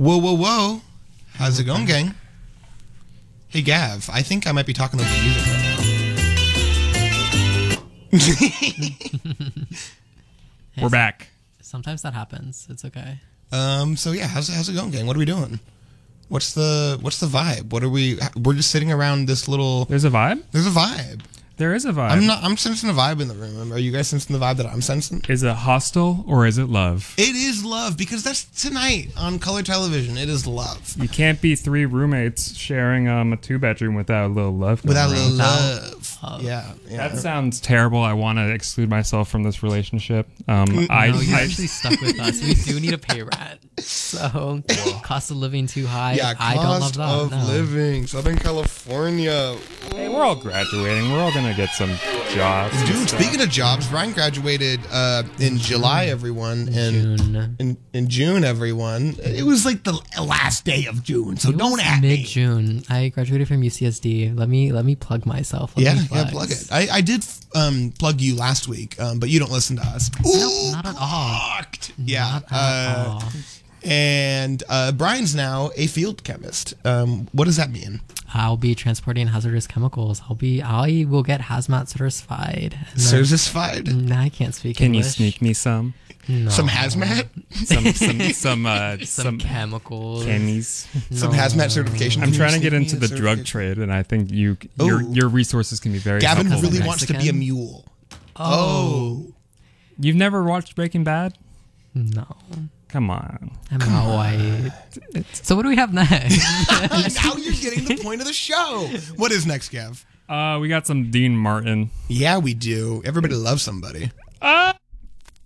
Whoa, whoa, whoa. How's it going, gang? Hey, Gav, I think I might be talking over the music right now. We're back. Sometimes that happens. It's okay. So yeah, how's it going, gang? What are we doing? What's the vibe? We're just sitting around this little... There's a vibe? There's a vibe. There is a vibe. I'm sensing a vibe in the room. Are you guys sensing the vibe that I'm sensing? Is it hostile or is it love? It is love, because that's tonight on color television. It is love. You can't be three roommates sharing a 2-bedroom without a little love. Without a little Without love. Yeah. That sounds terrible. I want to exclude myself from this relationship. No, you're actually stuck with us. We do need to pay rent. So, cost of living too high. Yeah, I don't love that. cost of living. Southern California. Hey, we're all graduating. We're all going to get some jobs. Dude, speaking of jobs, Ryan graduated in July, everyone. And June. In June, everyone. It was like the last day of June, so don't at me. Mid-June. I graduated from UCSD. Let me plug myself. Let me Yeah, plug it. I did plug you last week, but you don't listen to us. Nope, not at all. Fucked. Yeah. Not at all. And Brian's now a field chemist. What does that mean? I'll be transporting hazardous chemicals. I will get hazmat certified. Certified? I can't speak Can English. you sneak me some? No. Some hazmat? Some chemicals. Chemies. Some hazmat certification? I'm Can you trying to sneak get me into a the drug certification? trade, and I think your resources can be very Gavin helpful. really Mexican? wants to be a mule. Oh. You've never watched Breaking Bad? No. Come on. I'm not white. So what do we have next? Now you're getting the point of the show. What is next, Gav? We got some Dean Martin. Yeah, we do. Everybody loves somebody.